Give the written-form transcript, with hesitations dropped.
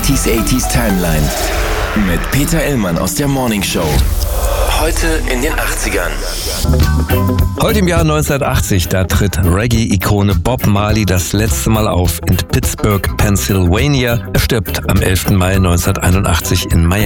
90s Timeline mit Peter Illmann aus der Morning Show. Heute in den 80ern. Heute im Jahr 1980, da tritt Reggae-Ikone Bob Marley das letzte Mal auf in Pittsburgh, Pennsylvania. Er stirbt am 11. Mai 1981 in Miami.